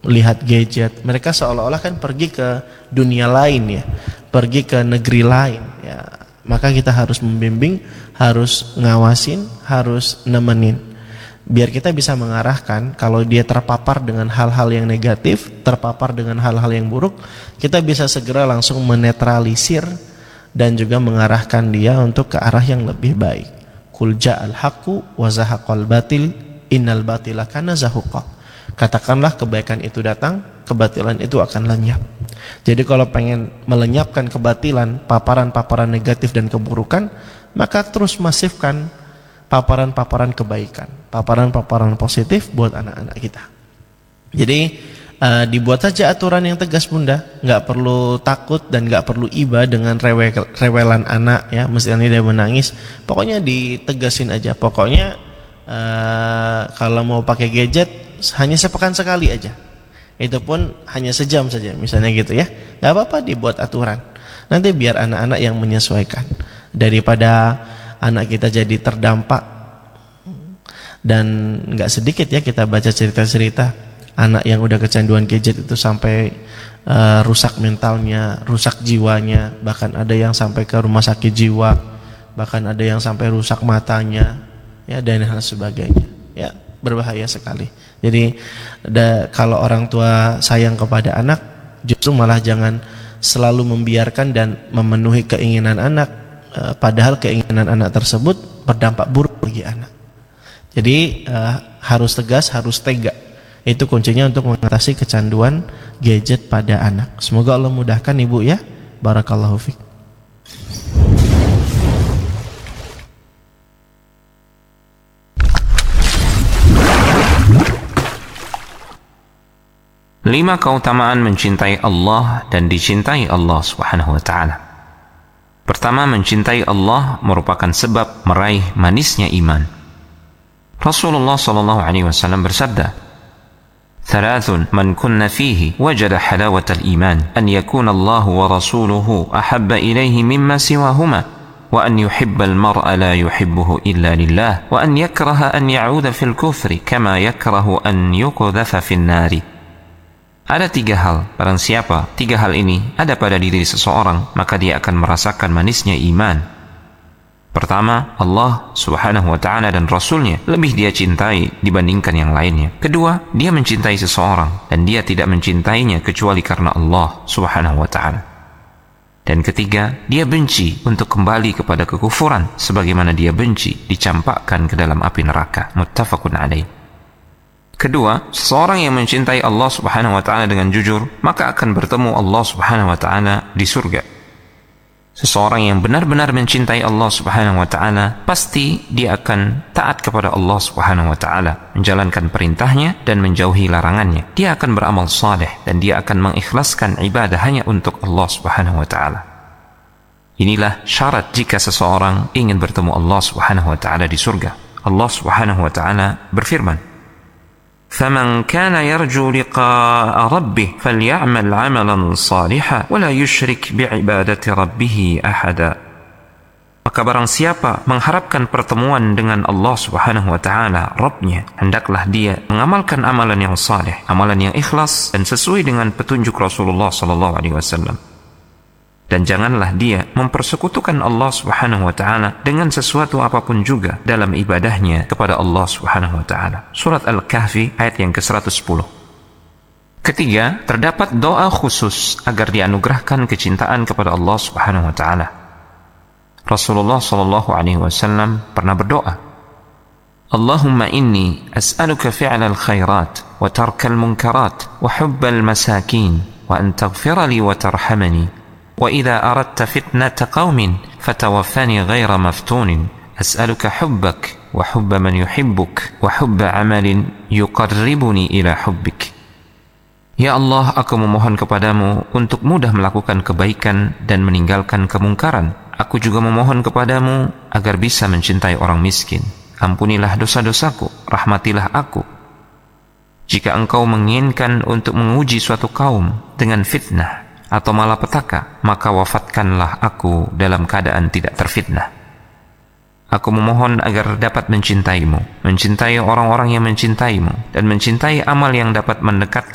lihat gadget. Mereka seolah-olah kan pergi ke dunia lain ya, pergi ke negeri lain ya. Maka kita harus membimbing, harus ngawasin, harus nemenin, biar kita bisa mengarahkan. Kalau dia terpapar dengan hal-hal yang negatif, terpapar dengan hal-hal yang buruk, kita bisa segera langsung menetralisir dan juga mengarahkan dia untuk ke arah yang lebih baik. Qul ja'al haqqu wa zahaqal batil innal batila kana zahuqa. Katakanlah kebaikan itu datang, kebatilan itu akan lenyap. Jadi kalau pengen melenyapkan kebatilan, paparan-paparan negatif dan keburukan, maka terus masifkan paparan-paparan kebaikan, paparan-paparan positif buat anak-anak kita. Jadi dibuat saja aturan yang tegas bunda, nggak perlu takut dan nggak perlu iba dengan rewelan anak ya, mestinya dia menangis, pokoknya ditegasin aja. Pokoknya kalau mau pakai gadget hanya sepekan sekali aja, itu pun hanya sejam saja misalnya gitu ya, nggak apa-apa, dibuat aturan. Nanti biar anak-anak yang menyesuaikan, daripada anak kita jadi terdampak. Dan nggak sedikit ya kita baca cerita-cerita anak yang udah kecanduan gadget itu sampai rusak mentalnya, rusak jiwanya, bahkan ada yang sampai ke rumah sakit jiwa, bahkan ada yang sampai rusak matanya ya, dan hal sebagainya ya, berbahaya sekali. Jadi kalau orang tua sayang kepada anak, justru malah jangan selalu membiarkan dan memenuhi keinginan anak, padahal keinginan anak tersebut berdampak buruk bagi anak. Jadi harus tegas, harus tega. Itu kuncinya untuk mengatasi kecanduan gadget pada anak. Semoga Allah mudahkan ibu ya. Barakallahu fiik. Lima keutamaan mencintai Allah dan dicintai Allah Subhanahu wa taala. Pertama, mencintai Allah merupakan sebab meraih manisnya iman. Rasulullah sallallahu alaihi wasallam bersabda, "Thalathun man kunna fihi wajada halawatal iman, an yakuna Allah wa rasuluhu ahabba ilaihi mimma siwahuma, wa an yuhibbal mar'a la yuhibbuhu illa lillah, wa an yakraha an ya'udha fil kufri kama yakrahu an yuqdhafa fin nari." Ada tiga hal, barang siapa tiga hal ini ada pada diri seseorang, maka dia akan merasakan manisnya iman. Pertama, Allah Subhanahu wa ta'ala dan Rasulnya lebih dia cintai dibandingkan yang lainnya. Kedua, dia mencintai seseorang dan dia tidak mencintainya kecuali karena Allah Subhanahu wa ta'ala. Dan ketiga, dia benci untuk kembali kepada kekufuran sebagaimana dia benci dicampakkan ke dalam api neraka. Muttafaqun alaih. Kedua, seseorang yang mencintai Allah Subhanahu wa ta'ala dengan jujur, maka akan bertemu Allah Subhanahu wa ta'ala di surga. Seseorang yang benar-benar mencintai Allah Subhanahu wa ta'ala, pasti dia akan taat kepada Allah Subhanahu wa ta'ala, menjalankan perintahnya dan menjauhi larangannya. Dia akan beramal saleh dan dia akan mengikhlaskan ibadah hanya untuk Allah Subhanahu wa ta'ala. Inilah syarat jika seseorang ingin bertemu Allah Subhanahu wa ta'ala di surga. Allah Subhanahu wa ta'ala berfirman, فَمَنْ كَانَ يَرْجُو لِقَاءَ رَبِّهِ فَلْيَعْمَلْ عَمَلًا صَالِحًا وَلَا يُشْرِكْ بِعِبَادَةِ رَبِّهِ أَحَدًا. Maka barang siapa mengharapkan pertemuan dengan Allah Subhanahu wa ta'ala, Rabbnya, hendaklah dia mengamalkan amalan yang saleh, amalan yang ikhlas dan sesuai dengan petunjuk Rasulullah sallallahu alaihi wasallam. Dan janganlah dia mempersekutukan Allah Subhanahu wa ta'ala dengan sesuatu apapun juga dalam ibadahnya kepada Allah Subhanahu wa ta'ala. Surat Al-Kahfi ayat yang ke-110. Ketiga, terdapat doa khusus agar dianugerahkan kecintaan kepada Allah Subhanahu wa ta'ala. Rasulullah sallallahu alaihi wasallam pernah berdoa, Allahumma inni as'aluka fi'lal khairat wa tarkal munkarat wa hubbal masakin wa an taghfira li wa tarhamani. وإذا أردت فتنة قوم فتوفني غير مفتون أسألك حبك وحب من يحبك وحب عمل يقربني إلى حبك. Ya Allah, aku memohon kepadamu untuk mudah melakukan kebaikan dan meninggalkan kemungkaran. Aku juga memohon kepadamu agar bisa mencintai orang miskin. Ampunilah dosa-dosaku, rahmatilah aku. Jika engkau menginginkan untuk menguji suatu kaum dengan fitnah atau malapetaka, maka wafatkanlah aku dalam keadaan tidak terfitnah. Aku memohon agar dapat mencintaimu, mencintai orang-orang yang mencintaimu, dan mencintai amal yang dapat mendekatkan